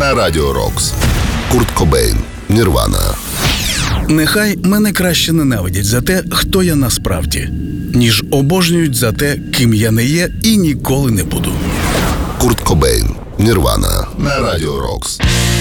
на Радіо Рокс. Курт Кобейн, Нірвана. Нехай мене краще ненавидять за те, хто я насправді, ніж обожнюють за те, ким я не є і ніколи не буду. Курт Кобейн, Нірвана на Радіо Рокс.